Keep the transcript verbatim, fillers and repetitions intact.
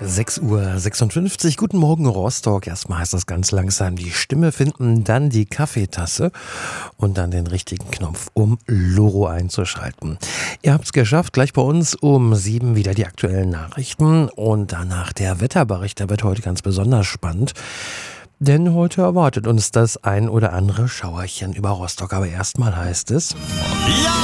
sechs Uhr sechsundfünfzig, guten Morgen Rostock. Erstmal heißt das ganz langsam die Stimme finden, dann die Kaffeetasse und dann den richtigen Knopf, um Loro einzuschalten. Ihr habt es geschafft, gleich bei uns um sieben wieder die aktuellen Nachrichten und danach der Wetterbericht. Der wird heute ganz besonders spannend, denn heute erwartet uns das ein oder andere Schauerchen über Rostock. Aber erstmal heißt es... Ja,